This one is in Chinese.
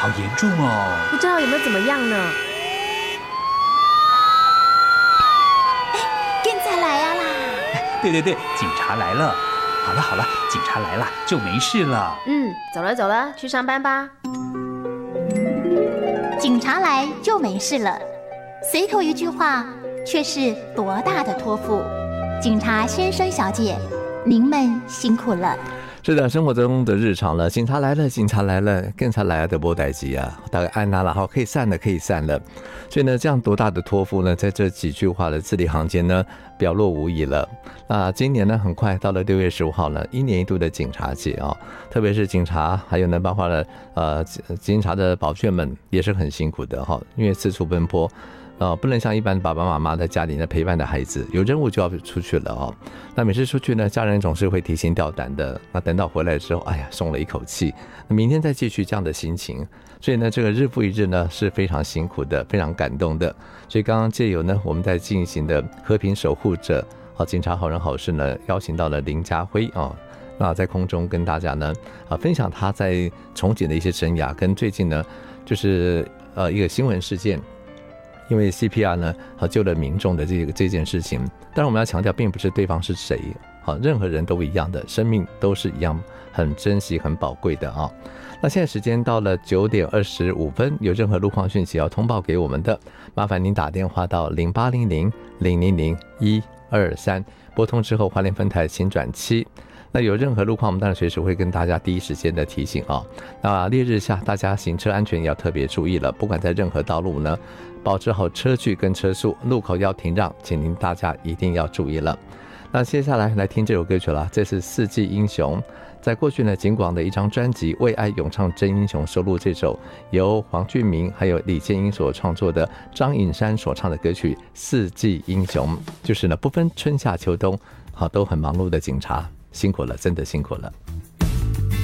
好严重哦！ 不知道有没有怎么样呢？ 警察来呀啦！ 对，警察来了。好了，警察来了就没事了。 走了，去上班吧。 警察来就没事了，随口一句话，却是多大的托付。警察先生小姐，您们辛苦了。 是的，生活中的日常了，警察来了，警察来了的波代机啊，大概按然后可以散了。所以呢，这样多大的托付呢，在这几句话的字里行间呢，表露无遗了。那今年呢，很快到了6月15号呢，1年1度的警察节啊，特别是警察，还有呢，包括了警察的保全们也是很辛苦的哈，因为四处奔波。不能像一般爸爸妈妈在家里呢陪伴的孩子，有任务就要出去了哦。那每次出去呢，家人总是会提心吊胆的。那等到回来之后，哎呀，松了一口气。那明天再继续这样的心情，所以呢，这个日复一日呢是非常辛苦的，非常感动的。所以刚刚借由呢我们在进行的和平守护者警察好人好事呢，邀请到了林家辉那在空中跟大家呢分享他在从警的一些生涯，跟最近呢就是一个新闻事件。因为 CPR 呢救了民众的这件事情，当然我们要强调并不是对方是谁，任何人都一样的，生命都是一样很珍惜很宝贵的啊。那现在时间到了9点25分，有任何路况讯息要通报给我们的，麻烦您打电话到0800-000-123，拨通之后花莲分台请转7。那有任何路况，我们当然随时会跟大家第一时间的提醒啊。那烈日下，大家行车安全也要特别注意了，不管在任何道路呢，保持好车距跟车速，路口要停让，请您大家一定要注意了。那接下来听这首歌曲了，这是四季英雄。在过去呢，警广的一张专辑《为爱咏唱真英雄》收录这首由黄俊明还有李建英所创作的张颖山所唱的歌曲《四季英雄》，就是呢不分春夏秋冬，都很忙碌的警察，辛苦了，真的辛苦了。